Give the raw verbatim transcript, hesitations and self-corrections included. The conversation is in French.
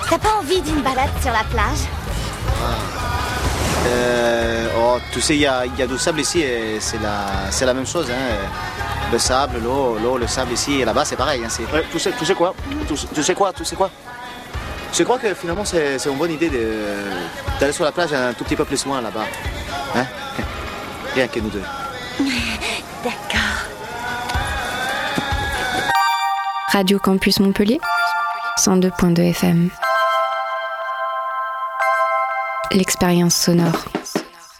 T'as pas envie d'une balade sur la plage? Euh, oh, tu sais, il y a, y a du sable ici et c'est la, c'est la même chose. Hein. Le sable, l'eau, l'eau, le sable ici et là-bas, c'est pareil. Hein. C'est... Ouais, tu, sais, tu sais quoi tu, tu sais quoi Tu sais quoi Je crois que finalement, c'est, c'est une bonne idée de, d'aller sur la plage un tout petit peu plus loin là-bas. Hein? Rien que nous deux. D'accord. Radio Campus Montpellier, cent deux point deux F M. L'expérience sonore.